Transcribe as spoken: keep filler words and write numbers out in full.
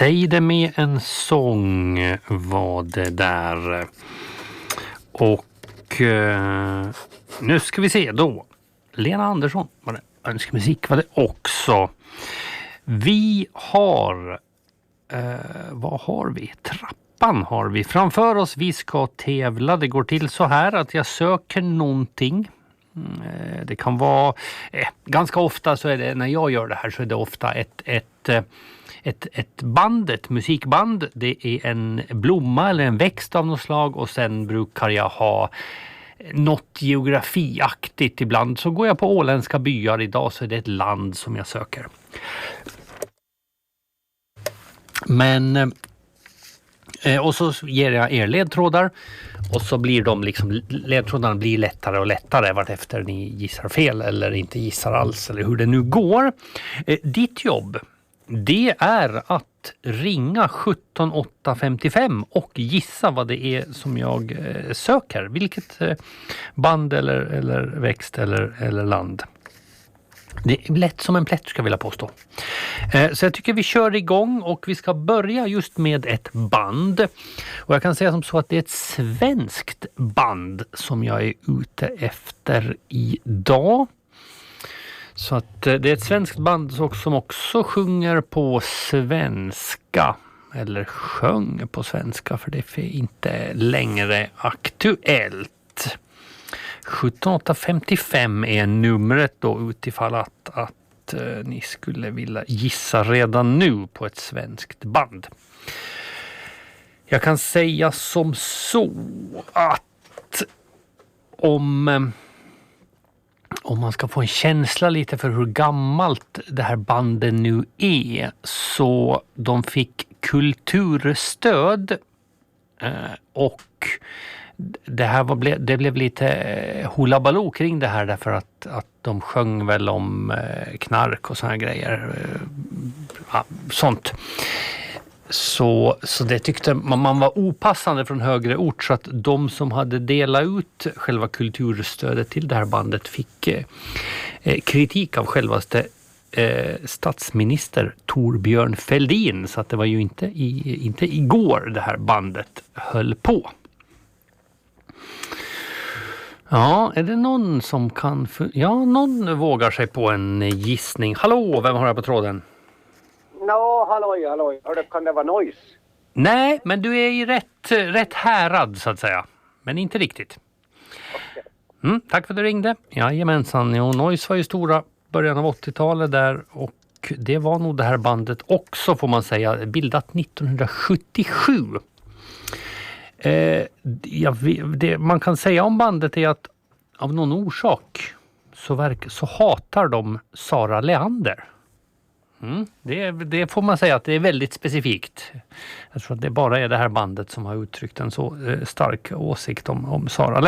Säg det med en sång var det där. Och eh, nu ska vi se då. Lena Andersson var det. Önskemusik var det också. Vi har, eh, vad har vi? Trappan har vi framför oss. Vi ska tävla. Det går till så här att jag söker någonting. Eh, det kan vara, eh, ganska ofta så är det, när jag gör det här så är det ofta ett, ett, eh, ett, ett band, ett musikband. Det är en blomma eller en växt av något slag och sen brukar jag ha något geografiaktigt ibland. Så går jag på åländska byar, idag så är det ett land som jag söker. Men eh, och så ger jag er ledtrådar och så blir de liksom, ledtrådarna blir lättare och lättare vart efter ni gissar fel eller inte gissar alls eller hur det nu går. Eh, ditt jobb, det är att ringa sjutton åtta femtiofem och gissa vad det är som jag eh, söker. Vilket eh, band eller, eller växt eller, eller land. Det är lätt som en plätt ska jag vilja påstå. Eh, så jag tycker vi kör igång och vi ska börja just med ett band. Och jag kan säga som så att det är ett svenskt band som jag är ute efter idag. Så att det är ett svenskt band som också sjunger på svenska. Eller sjöng på svenska, för det är inte längre aktuellt. sjutton åtta femtiofem är numret då utifall att, att eh, ni skulle vilja gissa redan nu på ett svenskt band. Jag kan säga som så att om... Eh, Om man ska få en känsla lite för hur gammalt det här bandet nu är, så de fick kulturstöd eh, och det här var, det blev lite hulabaloo kring det här därför att, att de sjöng väl om eh, knark och såna grejer. Eh, ja, sånt. Så, så det tyckte man, man var opassande från högre ort, så att de som hade delat ut själva kulturstödet till det här bandet fick eh, kritik av självaste eh, statsminister Torbjörn Fälldin. Så att det var ju inte, i, inte igår det här bandet höll på. Ja, är det någon som kan... Ja, någon vågar sig på en gissning. Hallå, vem har jag på tråden? Nå, halloj, halloj. Hörde, kan det vara Noise? Nej, men du är i rätt, rätt härad så att säga. Men inte riktigt. Okay. Mm, tack för att du ringde. Jajamensan, ja, Noise var ju stora början av åttiotalet där. Och det var nog det här bandet också, får man säga, bildat nittonhundrasjuttiosju. Eh, ja, det man kan säga om bandet är att av någon orsak så, verk, så hatar de Sara Leander. Mm, det, det får man säga att det är väldigt specifikt. Jag tror att det bara är det här bandet som har uttryckt en så eh, stark åsikt om, om Sara